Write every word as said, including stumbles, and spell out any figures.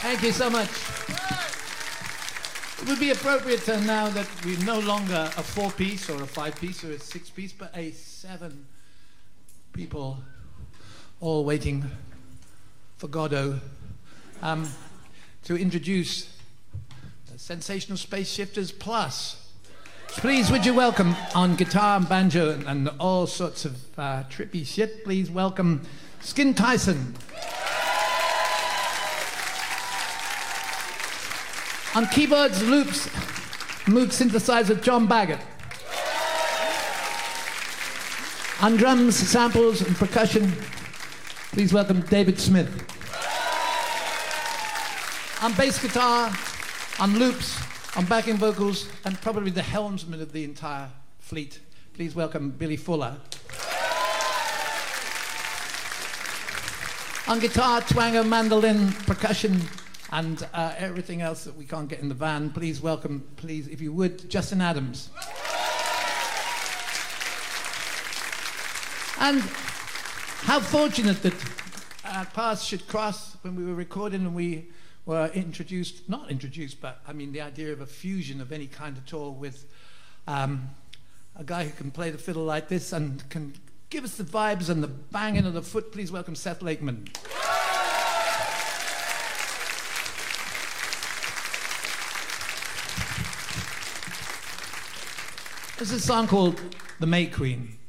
Thank you so much. It would be appropriate to now that we're no longer a four-piece or a five-piece or a six-piece, but a seven people all waiting for Godot, um, to introduce the Sensational Space Shifters Plus. Please, would you welcome on guitar and banjo and, and all sorts of uh, trippy shit, please welcome Skin Tyson. On keyboards, loops, Moog synthesizer, John Baggett. On drums, samples, and percussion, please welcome David Smith. On bass guitar, on loops, on backing vocals, and probably the helmsman of the entire fleet, please welcome Billy Fuller. On guitar, twanger, mandolin, percussion, and uh, everything else that we can't get in the van, please welcome, please, if you would, Justin Adams. And how fortunate that our paths should cross when we were recording and we were introduced, not introduced, but I mean the idea of a fusion of any kind at all with um, a guy who can play the fiddle like this and can give us the vibes and the banging of the foot. Please welcome Seth Lakeman. This is a song called The May Queen.